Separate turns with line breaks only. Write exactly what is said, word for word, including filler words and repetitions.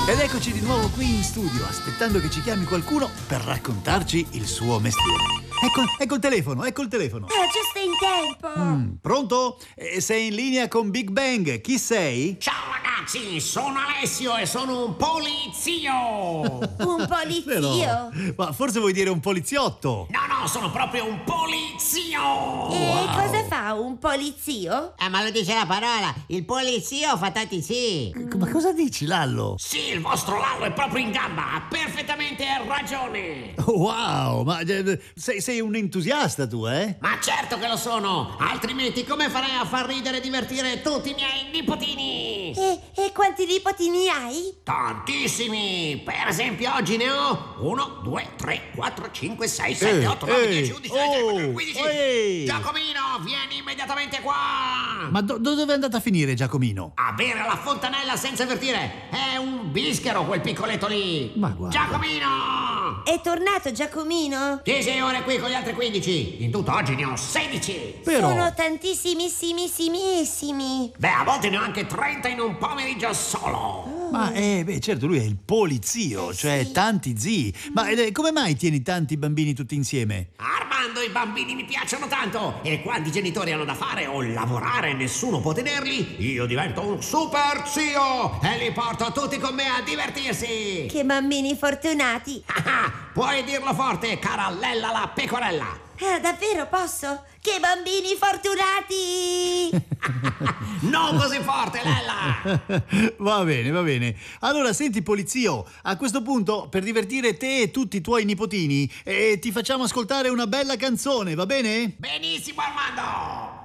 Ed eccoci di nuovo qui in studio, aspettando che ci chiami qualcuno per raccontarci il suo mestiere. Ecco, ecco il telefono, ecco il telefono.
Ah, giusto in tempo.
Mm, pronto? Eh, sei in linea con Big Bang. Chi sei?
Ciao ragazzi, sono Alessio e sono un polizio.
Un polizio?
Però, ma forse vuoi dire un poliziotto?
No, no, sono proprio un polizio.
E cosa fa un polizio?
Eh, ma lo dice la parola, il polizio fa tanti sì.
Ma cosa dici, Lallo?
Sì, il vostro Lallo è proprio in gamba, ha perfettamente ragione.
Wow, ma eh, sei, sei un entusiasta tu, eh?
Ma certo che lo sono, altrimenti come farei a far ridere e divertire tutti i miei nipotini?
E, e quanti nipotini hai?
Tantissimi! Per esempio oggi ne ho uno, due, tre, quattro, cinque, sei, sette,
Ehi,
otto, nove,
ehi,
dieci, undici,
oh,
dodici, quindici.
ehi.
Giacomino, vieni immediatamente qua!
Ma do- dove è andata a finire Giacomino?
A bere alla fontanella senza avvertire! È un bischero quel piccoletto lì!
Ma guarda.
Giacomino!
È tornato Giacomino?
Sì, sì, ora è qui con gli altri quindici. In tutto oggi ne ho sedici.
Però...
Sono tantissimissimissimi.
Beh, a volte ne ho anche trenta in un pomeriggio solo.
Ma eh, beh, certo, lui è il polizio, cioè
sì.
tanti zii. Ma eh, come mai tieni tanti bambini tutti insieme?
Armando, i bambini mi piacciono tanto. E quando i genitori hanno da fare o lavorare e nessuno può tenerli, io divento un super zio e li porto tutti con me a divertirsi.
Che bambini fortunati.
Ah, puoi dirlo forte, cara Lella la pecorella.
Ah, davvero posso? Che bambini fortunati!
Non così forte, Lella.
Va bene, va bene. Allora, senti, polizio, a questo punto, per divertire te e tutti i tuoi nipotini, eh, ti facciamo ascoltare una bella canzone, va bene?
Benissimo, Armando.